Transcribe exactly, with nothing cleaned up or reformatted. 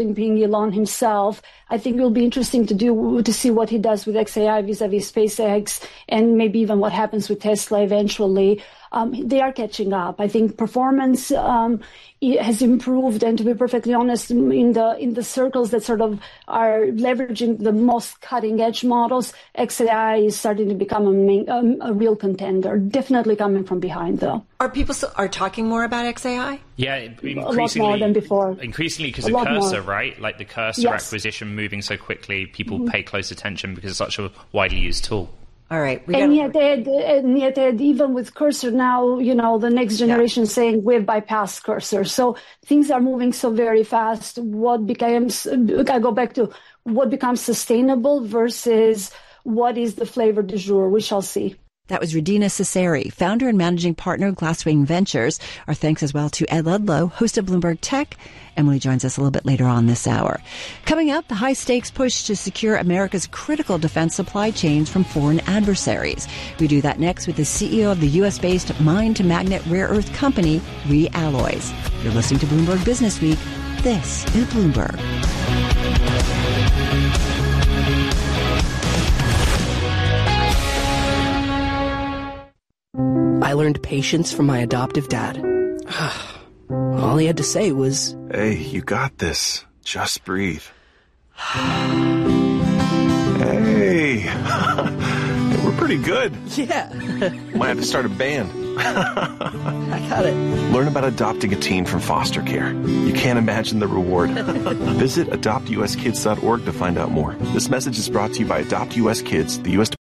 Jinping, Elon himself. I think it will be interesting to do to see what he does with X A I vis-a-vis SpaceX, and maybe even what happens with Tesla eventually. Um, they are catching up. I think performance um, has improved, and to be perfectly honest, in the in the circles that sort of are leveraging the most cutting-edge models, X A I is starting to become a, main, um, a real contender. Definitely coming from behind, though. Are people still, are talking more about X A I? Yeah, increasingly, a lot more than before. Increasingly because of Cursor, more. right? Like the Cursor yes. acquisition moving so quickly, people mm-hmm. pay close attention because it's such a widely used tool. All right. We and, gotta... yet, Ed, and yet, Ed, even with Cursor now, you know, the next generation yeah. saying we've bypassed Cursor. So things are moving so very fast. What becomes, I go back to what becomes sustainable versus what is the flavor du jour. We shall see. That was Radina Cesari, founder and managing partner of Glasswing Ventures. Our thanks as well to Ed Ludlow, host of Bloomberg Tech. Emily joins us a little bit later on this hour. Coming up, the high-stakes push to secure America's critical defense supply chains from foreign adversaries. We do that next with the C E O of the U S-based mine-to-magnet rare earth company, Realloys. You're listening to Bloomberg Business Week. This is Bloomberg. I learned patience from my adoptive dad. All he had to say was, "Hey, you got this. Just breathe." Hey, we're pretty good. Yeah. Might have to start a band. I got it. Learn about adopting a teen from foster care. You can't imagine the reward. Visit adopt u s kids dot org to find out more. This message is brought to you by Adopt U S Kids, the U S